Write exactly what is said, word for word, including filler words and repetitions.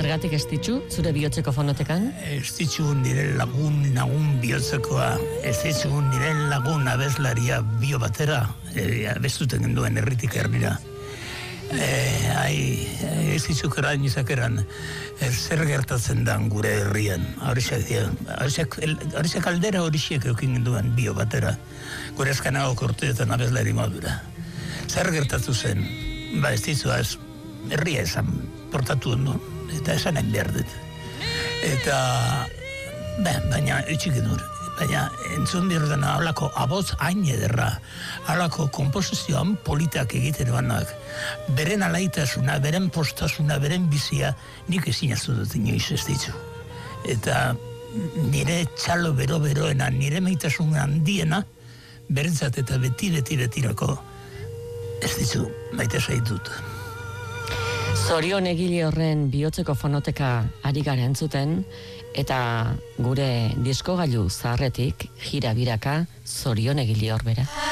Zergatik ez ditzu, zure bihotzeko fonotekan? Ez ditzu nire lagun, nagun bihotzekoa, ez ditzu nire lagun abeslaria bio batera, e, abestuten genduen erritik ernira. E, ai, ez ditzu kerain izakeran, e, zer gertatzen da gure herrian, horisak aldera horixiek eukin genduen bio batera, gure eskanago korteetan abeslari modura. Zer gertatu zen, ba ez ditzu az, herria esan portatu ondo, eta esanen behar dut. Eta, ba, baina, etxik edur, baina entzun birden halako aboz hain ederra, halako komposizioan politak egiten banak, beren alaitasuna, beren postasuna, beren bizia, nik ezin aztu dut inoiz ez ditzu. Eta nire txalo bero-beroena, nire maitasun handiena, berentzat eta beti, beti, betirako, ez ditzu, maite zaitut. Zorion egile horren bihotzeko fonoteka ari gara entzuten, eta gure diskogailu zaharretik, jira biraka, Zorion egile hor bera.